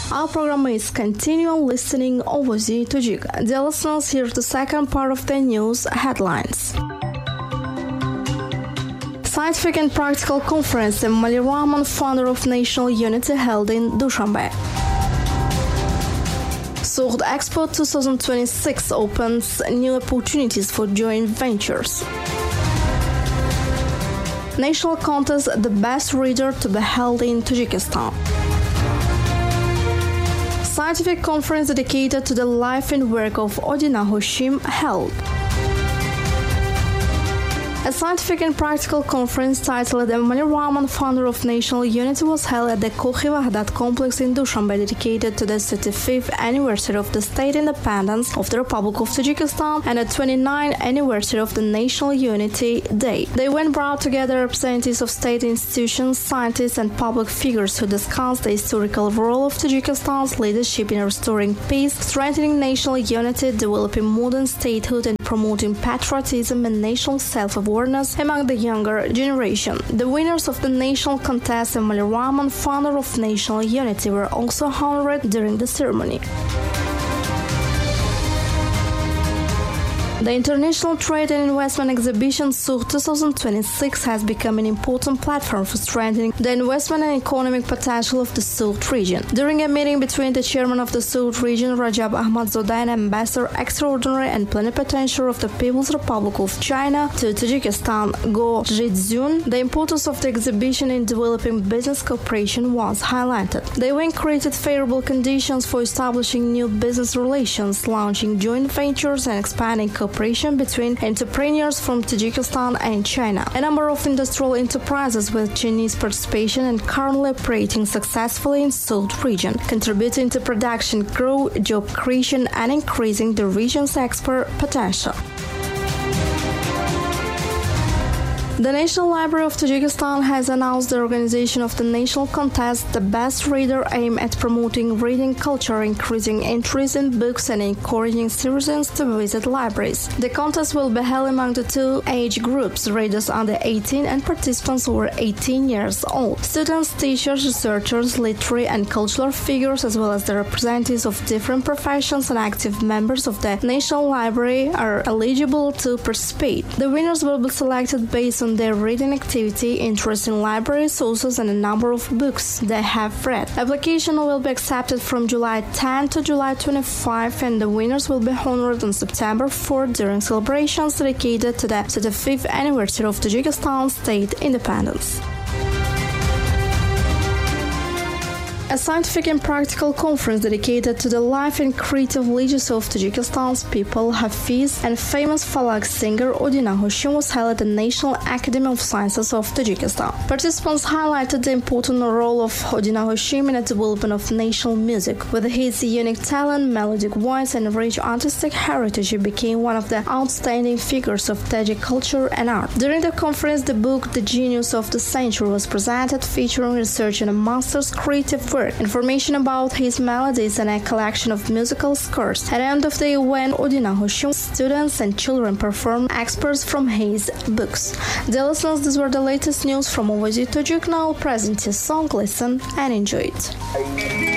Our program is continual listening Ovozi Tajik. Dear listeners, here's the second part of the news headlines. Scientific and Practical Conference, Emomali Rahman, founder of National Unity, held in Dushanbe. Sourd Expo 2026 opens new opportunities for joint ventures. National contest, the best reader to be held in Tajikistan. Scientific conference dedicated to the life and work of Odina Hoshim held. A scientific and practical conference titled Emomali Rahman, founder of National Unity, was held at the Kochi Wahdat complex in Dushanbe, dedicated to the 35th anniversary of the state independence of the Republic of Tajikistan and the 29th anniversary of the National Unity Day. The event brought together representatives of state institutions, scientists, and public figures who discussed the historical role of Tajikistan's leadership in restoring peace, strengthening national unity, developing modern statehood, and promoting patriotism and national self-awareness among the younger generation. The winners of the national contest, Emomali Rahman, founder of National Unity, were also honored during the ceremony. The International Trade and Investment Exhibition Sourd 2026 has become an important platform for strengthening the investment and economic potential of the Sourd region. During a meeting between the chairman of the Sourd region, Rajab Ahmadzodeh, and Ambassador Extraordinary and Plenipotentiary of the People's Republic of China to Tajikistan, Go Zhidzun, the importance of the exhibition in developing business cooperation was highlighted. The event created favorable conditions for establishing new business relations, launching joint ventures, and expanding cooperation between entrepreneurs from Tajikistan and China. A number of industrial enterprises with Chinese participation and currently operating successfully in Sourd region, contributing to production growth, job creation, and increasing the region's export potential. The National Library of Tajikistan has announced the organization of the national contest, The Best Reader, aimed at promoting reading culture, increasing interest in books, and encouraging citizens to visit libraries. The contest will be held among the two age groups, readers under 18 and participants over 18 years old. Students, teachers, researchers, literary and cultural figures, as well as the representatives of different professions and active members of the National Library are eligible to participate. The winners will be selected based on their reading activity, interest in library sources, and a number of books they have read. Application will be accepted from July 10 to July 25, and the winners will be honored on September 4 during celebrations dedicated to the 35th anniversary of Tajikistan's state independence. A scientific and practical conference dedicated to the life and creative legacy of Tajikistan's people, Hafiz, and famous Falak singer Odina Hoshim was held at the National Academy of Sciences of Tajikistan. Participants highlighted the important role of Odina Hoshim in the development of national music. With his unique talent, melodic voice, and rich artistic heritage, he became one of the outstanding figures of Tajik culture and art. During the conference, the book The Genius of the Century was presented, featuring research and a master's creative work, information about his melodies, and a collection of musical scores. At the end of the event, Odina Hoshim students and children performed excerpts from his books. Dear listeners, these were the latest news from Ovozi Tajik. Now present a song, listen and enjoy it.